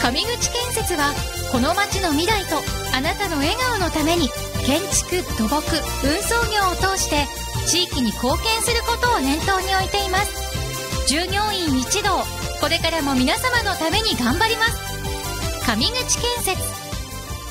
上口建設はこの町の未来とあなたの笑顔のために建築、土木、運送業を通して地域に貢献することを念頭に置いています。従業員一同、これからも皆様のために頑張ります。上口建設。